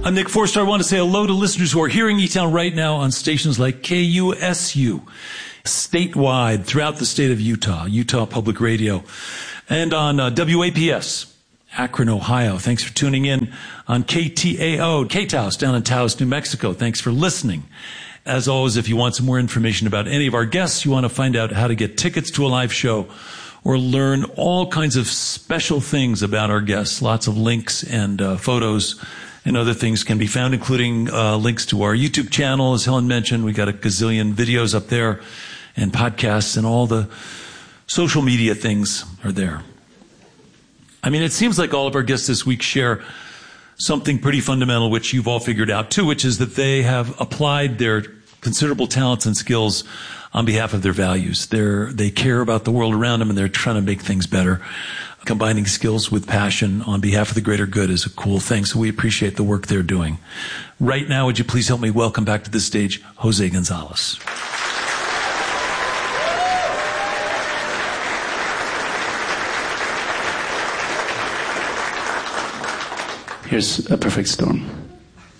I'm Nick Forster. I want to say hello to listeners who are hearing E-Town right now on stations like KUSU, statewide throughout the state of Utah, Utah Public Radio, and on WAPS, Akron, Ohio. Thanks for tuning in on KTAO, K-Taos, down in Taos, New Mexico. Thanks for listening. As always, if you want some more information about any of our guests, you want to find out how to get tickets to a live show, or learn all kinds of special things about our guests. Lots of links and photos and other things can be found, including links to our YouTube channel. As Helen mentioned, we got a gazillion videos up there and podcasts, and all the social media things are there. I mean, it seems like all of our guests this week share something pretty fundamental, which you've all figured out too, which is that they have applied their considerable talents and skills on behalf of their values. They care about the world around them, and they're trying to make things better. Combining skills with passion on behalf of the greater good is a cool thing, so we appreciate the work they're doing. Right now, would you please help me welcome back to the stage Jose Gonzalez. Here's a perfect storm.